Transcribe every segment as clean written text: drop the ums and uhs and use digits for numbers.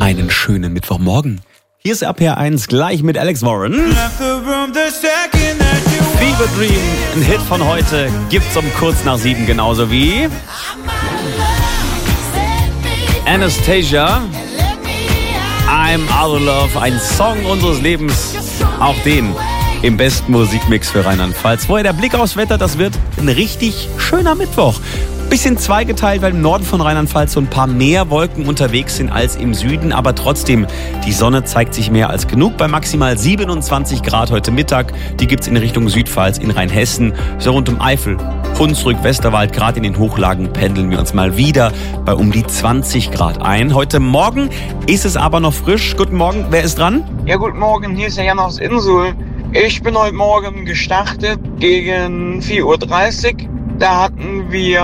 einen schönen Mittwochmorgen. Hier ist RPR1 gleich mit Alex Warren. Fever Dream, ein Hit von heute, gibt's um kurz nach 7, genauso wie Anastasia, I'm Out of Love, ein Song unseres Lebens, auch den im besten Musikmix für Rheinland-Pfalz. Vorher der Blick aufs Wetter, das wird ein richtig schöner Mittwoch. Bisschen zweigeteilt, weil im Norden von Rheinland-Pfalz so ein paar mehr Wolken unterwegs sind als im Süden. Aber trotzdem, die Sonne zeigt sich mehr als genug bei maximal 27 Grad heute Mittag. Die gibt's in Richtung Südpfalz, in Rheinhessen, so rund um Eifel, Hunsrück, Westerwald. Gerade in den Hochlagen pendeln wir uns mal wieder bei um die 20 Grad ein. Heute Morgen ist es aber noch frisch. Guten Morgen, wer ist dran? Ja, guten Morgen, hier ist der Jan aus Insel. Ich bin heute Morgen gestartet gegen 4:30 Uhr. Da hatten wir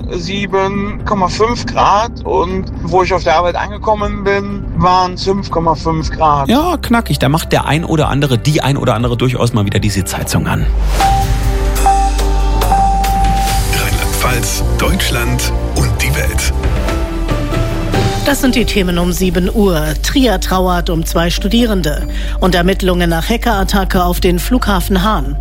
7,5 Grad und wo ich auf der Arbeit angekommen bin, waren es 5,5 Grad. Ja, knackig. Da macht der ein oder andere, die ein oder andere durchaus mal wieder die Sitzheizung an. Rheinland-Pfalz, Deutschland und die Welt. Das sind die Themen um 7 Uhr. Trier trauert um 2 Studierende und Ermittlungen nach Hackerattacke auf den Flughafen Hahn.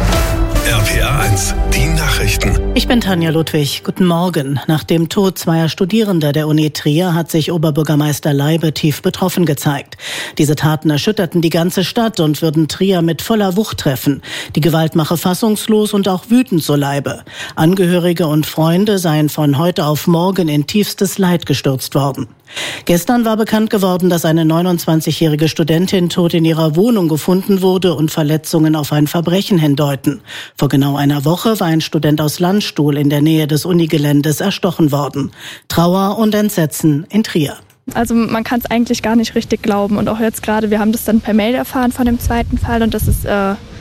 RPR1, die Nachrichten. Ich bin Tanja Ludwig. Guten Morgen. Nach dem Tod 2 Studierender der Uni Trier hat sich Oberbürgermeister Leibe tief betroffen gezeigt. Diese Taten erschütterten die ganze Stadt und würden Trier mit voller Wucht treffen. Die Gewalt mache fassungslos und auch wütend, so Leibe. Angehörige und Freunde seien von heute auf morgen in tiefstes Leid gestürzt worden. Gestern war bekannt geworden, dass eine 29-jährige Studentin tot in ihrer Wohnung gefunden wurde und Verletzungen auf ein Verbrechen hindeuten. Vor genau einer Woche war ein Student aus Landstuhl in der Nähe des Unigeländes erstochen worden. Trauer und Entsetzen in Trier. Also man kann es eigentlich gar nicht richtig glauben. Und auch jetzt gerade, wir haben das dann per Mail erfahren von dem zweiten Fall. Und das ist,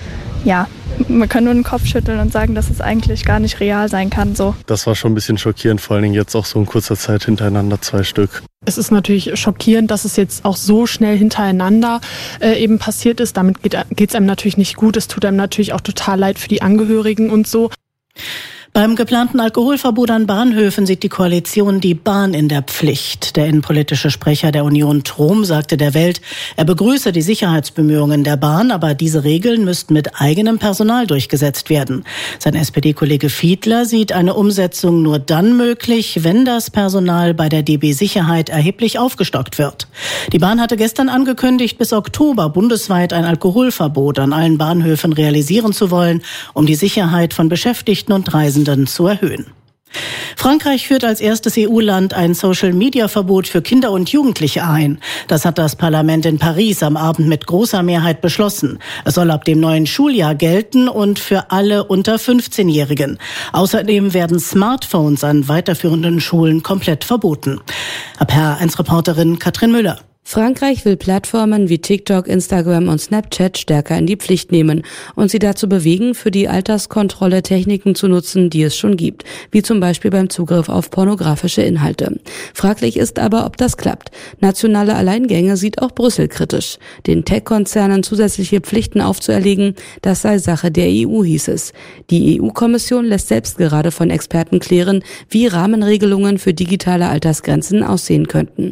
man kann nur den Kopf schütteln und sagen, dass es eigentlich gar nicht real sein kann. So. Das war schon ein bisschen schockierend, vor allen Dingen jetzt auch so in kurzer Zeit hintereinander 2 Stück. Es ist natürlich schockierend, dass es jetzt auch so schnell hintereinander eben passiert ist. Damit geht es einem natürlich nicht gut. Es tut einem natürlich auch total leid für die Angehörigen und so. Beim geplanten Alkoholverbot an Bahnhöfen sieht die Koalition die Bahn in der Pflicht. Der innenpolitische Sprecher der Union Trom sagte der Welt, er begrüße die Sicherheitsbemühungen der Bahn, aber diese Regeln müssten mit eigenem Personal durchgesetzt werden. Sein SPD-Kollege Fiedler sieht eine Umsetzung nur dann möglich, wenn das Personal bei der DB Sicherheit erheblich aufgestockt wird. Die Bahn hatte gestern angekündigt, bis Oktober bundesweit ein Alkoholverbot an allen Bahnhöfen realisieren zu wollen, um die Sicherheit von Beschäftigten und Reisenden zu erhöhen. Frankreich führt als erstes EU-Land ein Social-Media-Verbot für Kinder und Jugendliche ein. Das hat das Parlament in Paris am Abend mit großer Mehrheit beschlossen. Es soll ab dem neuen Schuljahr gelten und für alle unter 15-Jährigen. Außerdem werden Smartphones an weiterführenden Schulen komplett verboten. RPR1-Reporterin Katrin Müller. Frankreich will Plattformen wie TikTok, Instagram und Snapchat stärker in die Pflicht nehmen und sie dazu bewegen, für die Alterskontrolle Techniken zu nutzen, die es schon gibt, wie zum Beispiel beim Zugriff auf pornografische Inhalte. Fraglich ist aber, ob das klappt. Nationale Alleingänge sieht auch Brüssel kritisch. Den Tech-Konzernen zusätzliche Pflichten aufzuerlegen, das sei Sache der EU, hieß es. Die EU-Kommission lässt selbst gerade von Experten klären, wie Rahmenregelungen für digitale Altersgrenzen aussehen könnten.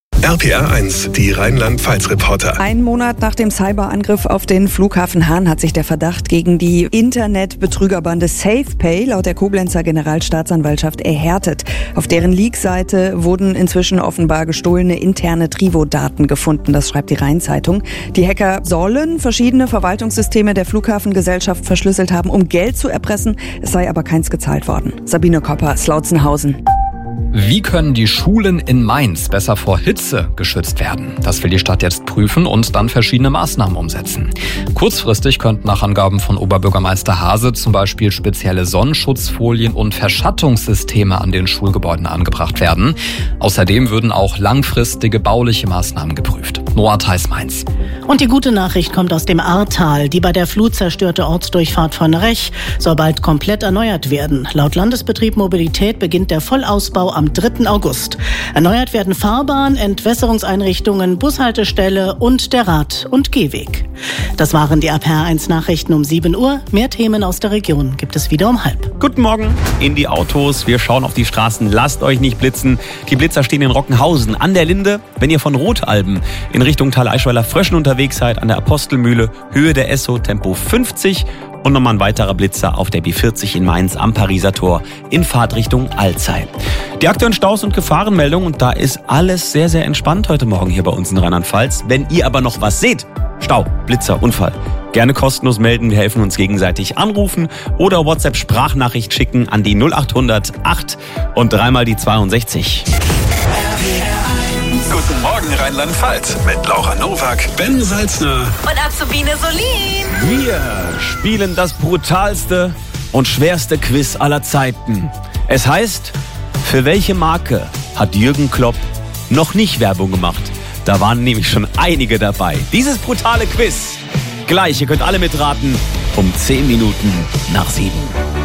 RPR1, die Rheinland-Pfalz-Reporter. 1 Monat nach dem Cyberangriff auf den Flughafen Hahn hat sich der Verdacht gegen die Internetbetrügerbande SafePay laut der Koblenzer Generalstaatsanwaltschaft erhärtet. Auf deren Leak-Seite wurden inzwischen offenbar gestohlene interne Trivo-Daten gefunden, das schreibt die Rhein-Zeitung. Die Hacker sollen verschiedene Verwaltungssysteme der Flughafengesellschaft verschlüsselt haben, um Geld zu erpressen. Es sei aber keins gezahlt worden. Sabine Kopper, Slautzenhausen. Wie können die Schulen in Mainz besser vor Hitze geschützt werden? Das will die Stadt jetzt prüfen und dann verschiedene Maßnahmen umsetzen. Kurzfristig könnten nach Angaben von Oberbürgermeister Hase zum Beispiel spezielle Sonnenschutzfolien und Verschattungssysteme an den Schulgebäuden angebracht werden. Außerdem würden auch langfristige bauliche Maßnahmen geprüft. Noah Theis-Mainz. Und die gute Nachricht kommt aus dem Ahrtal. Die bei der Flut zerstörte Ortsdurchfahrt von Rech soll bald komplett erneuert werden. Laut Landesbetrieb Mobilität beginnt der Vollausbau am 3. August. Erneuert werden Fahrbahn, Entwässerungseinrichtungen, Bushaltestelle und der Rad- und Gehweg. Das waren die RPR1 Nachrichten um 7 Uhr. Mehr Themen aus der Region gibt es wieder um 12:30. Guten Morgen in die Autos. Wir schauen auf die Straßen. Lasst euch nicht blitzen. Die Blitzer stehen in Rockenhausen an der Linde. Wenn ihr von Rotalben in Richtung Thaleischweiler-Fröschen unterwegs seid, an der Apostelmühle, Höhe der Esso, Tempo 50. Und nochmal ein weiterer Blitzer auf der B40 in Mainz am Pariser Tor in Fahrtrichtung Alzey. Die aktuellen Staus und Gefahrenmeldungen, und da ist alles sehr, sehr entspannt heute Morgen hier bei uns in Rheinland-Pfalz. Wenn ihr aber noch was seht, Stau, Blitzer, Unfall, gerne kostenlos melden. Wir helfen uns gegenseitig. Anrufen oder WhatsApp-Sprachnachricht schicken an die 0800 8 und dreimal die 62. Guten Morgen Rheinland-Pfalz mit Laura Nowak, Ben Salzner und Azubine Solin. Wir spielen das brutalste und schwerste Quiz aller Zeiten. Es heißt, für welche Marke hat Jürgen Klopp noch nicht Werbung gemacht? Da waren nämlich schon einige dabei. Dieses brutale Quiz. Gleich, ihr könnt alle mitraten, um 10 Minuten nach 7.